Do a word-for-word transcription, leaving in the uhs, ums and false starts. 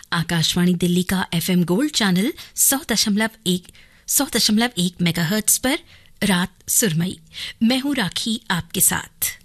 आकाशवाणी दिल्ली का FM gold channel सौ दशमलव एक सौ दशमलव एक मेगाहर्ट्ज पर रात सुरमई। मैं हूं राखी आपके साथ।